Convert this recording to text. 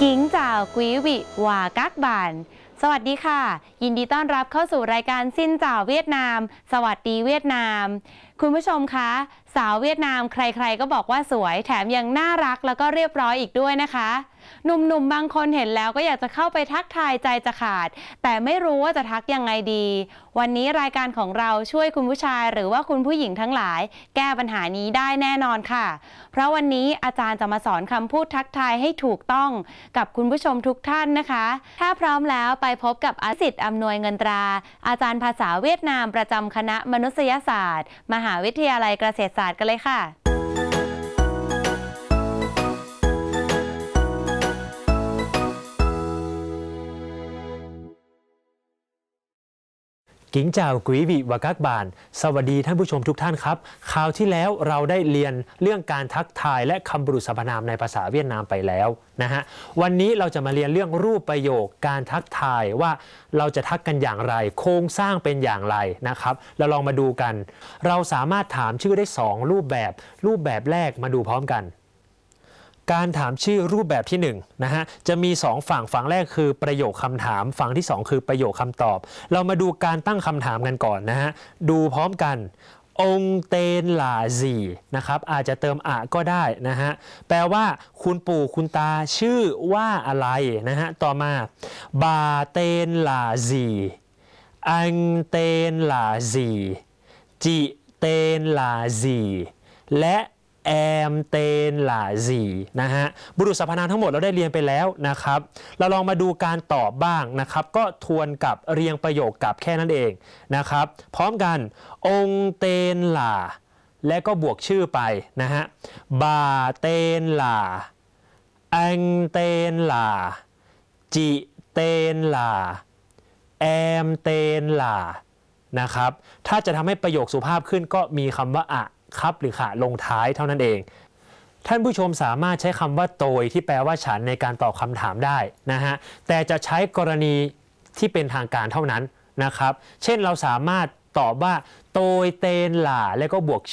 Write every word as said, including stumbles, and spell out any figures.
กิ้งจ่าวกุยวิวากักบานสวัสดีค่ะยินดีต้อนรับเข้าสู่รายการซินจ่าวเวียดนามสวัสดีเวียดนามคุณผู้ชมคะสาวเวียดนามใครๆก็บอกว่าสวยแถมยังน่ารักแล้วก็เรียบร้อยอีกด้วยนะคะหนุ่มๆบางคนเห็นแล้วก็อยากจะเข้าไปทักทายใจจะขาดแต่ไม่รู้ว่าจะทักยังไงดีวันนี้รายการของเราช่วยคุณผู้ชายหรือว่าคุณผู้หญิงทั้งหลายแก้ปัญหานี้ได้แน่นอนค่ะเพราะวันนี้อาจารย์จะมาสอนคำพูดทักทายให้ถูกต้องกับคุณผู้ชมทุกท่านนะคะถ้าพร้อมแล้วไปพบกับอาสิทธิ์อำนวยเงินตราอาจารย์ภาษาเวียดนามประจำคณะมนุษยศาสตร์มหาวิทยาลัยเกษตรศาสตร์กันเลยค่ะกิ้งจ่าวกุยวิวากักบานสวัสดีท่านผู้ชมทุกท่านครับคราวที่แล้วเราได้เรียนเรื่องการทักทายและคำบรรพสรรพนามในภาษาเวียดนามไปแล้วนะฮะวันนี้เราจะมาเรียนเรื่องรูปประโยคการทักทายว่าเราจะทักกันอย่างไรโครงสร้างเป็นอย่างไรนะครับเราลองมาดูกันเราสามารถถามชื่อได้สองรูปแบบรูปแบบแรกมาดูพร้อมกันการถามชื่อรูปแบบที่หนึ่งนะฮะจะมีสองฝั่งฝั่งแรกคือประโยคคำถามฝั่งที่สองคือประโยคคำตอบเรามาดูการตั้งคำถามกันก่อนนะฮะดูพร้อมกันองเตนหลาซีนะครับอาจจะเติมอะก็ได้นะฮะแปลว่าคุณปู่คุณตาชื่อว่าอะไรนะฮะต่อมาบาเตนหลาซีอังเตนหลาซีจิเตนหลาซีและแอมเตนหลาซีนะฮะบุรุษสรรพนามทั้งหมดเราได้เรียนไปแล้วนะครับเราลองมาดูการตอบบ้างนะครับก็ทวนกับเรียงประโยคกับแค่นั้นเองนะครับพร้อมกันองเตนหลาและก็บวกชื่อไปนะฮะบาเตนหลาอังเตนหลาจิเตนหลาแอมเตนหลานะครับถ้าจะทำให้ประโยคสุภาพขึ้นก็มีคำว่าอะครับหรือค่ะลงท้ายเท่านั้นเองท่านผู้ชมสามารถใช้คำว่าโตยที่แปลว่าฉันในการตอบคำถามได้นะฮะแต่จะใช้กรณีที่เป็นทางการเท่านั้นนะครับเช่นเราสามารถตอบว่าโตยเตนหล่าแล้วก็บวก